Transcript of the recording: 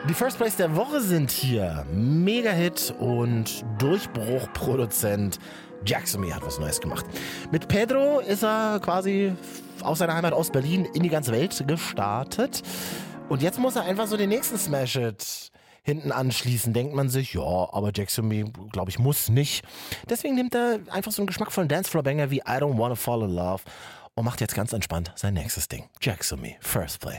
Die First Place der Woche sind hier Mega-Hit und Durchbruchproduzent Jaxomy hat was Neues gemacht. Mit Pedro ist er quasi aus seiner Heimat aus Berlin in die ganze Welt gestartet. Und jetzt muss er einfach so den nächsten Smash-Hit hinten anschließen. Denkt man sich, ja, aber Jaxomy, glaube ich, muss nicht. Deswegen nimmt er einfach so einen geschmackvollen Dancefloor-Banger wie I Don't Wanna Fall in Love und macht jetzt ganz entspannt sein nächstes Ding. Jaxomy, First Place.